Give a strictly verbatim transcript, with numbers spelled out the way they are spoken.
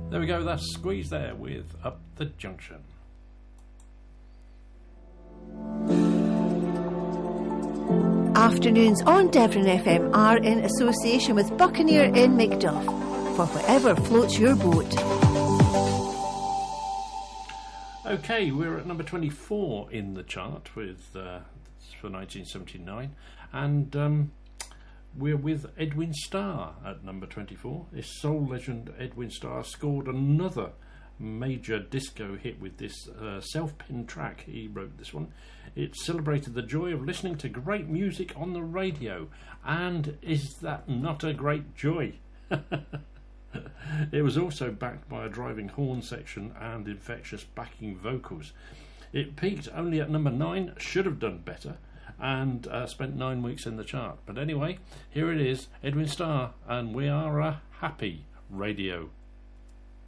There we go, that's Squeeze there with Up the Junction. Afternoons on Devon F M are in association with Buccaneer in Macduff for whatever floats your boat. Okay, we're at number twenty-four in the chart with uh, for nineteen seventy-nine, and um, we're with Edwin Starr at number twenty-four. This soul legend Edwin Starr scored another major disco hit with this uh, self-penned track. He wrote this one. It celebrated the joy of listening to great music on the radio, and is that not a great joy? It was also backed by a driving horn section and infectious backing vocals. It peaked only at number nine, should have done better, and uh, spent nine weeks in the chart. But anyway, here it is, Edwin Starr, and we are a happy radio.